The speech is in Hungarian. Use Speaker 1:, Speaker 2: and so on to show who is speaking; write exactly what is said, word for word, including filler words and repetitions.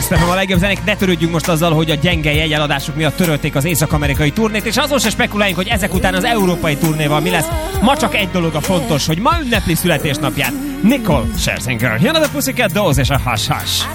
Speaker 1: Kiss ef em a legjobb zenék. Ne törődjünk most azzal, hogy a gyenge jegyeladások miatt törölték az észak-amerikai turnét, és azon se spekuláljunk, hogy ezek után az európai turnéval mi lesz. Ma csak egy dolog a fontos, hogy ma ünnepli születésnapját Nicole Scherzinger. Jön a Pussycat Dolls és a Hush Hush.